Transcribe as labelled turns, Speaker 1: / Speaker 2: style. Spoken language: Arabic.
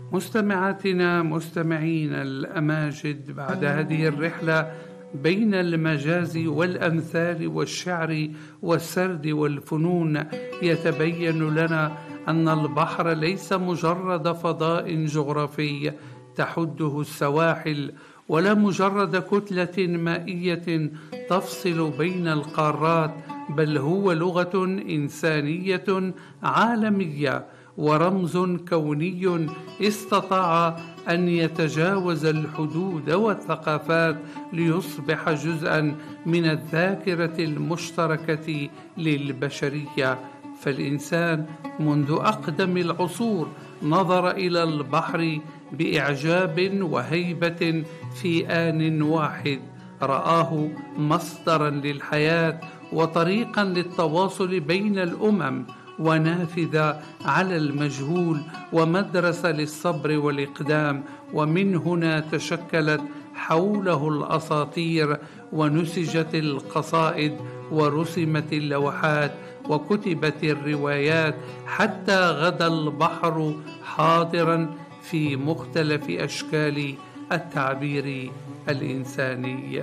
Speaker 1: مستمعاتنا مستمعين الأماجد، بعد هذه الرحلة بين المجاز والأمثال والشعر والسرد والفنون، يتبين لنا أن البحر ليس مجرد فضاء جغرافي تحده السواحل، ولا مجرد كتلة مائية تفصل بين القارات، بل هو لغة إنسانية عالمية ورمز كوني استطاع أن يتجاوز الحدود والثقافات ليصبح جزءاً من الذاكرة المشتركة للبشرية. فالإنسان منذ أقدم العصور نظر إلى البحر بإعجاب وهيبة في آن واحد، رآه مصدراً للحياة وطريقاً للتواصل بين الأمم، ونافذة على المجهول ومدرسة للصبر والإقدام. ومن هنا تشكلت حوله الأساطير، ونسجت القصائد، ورسمت اللوحات، وكتبت الروايات، حتى غدا البحر حاضرا في مختلف أشكال التعبير الإنساني.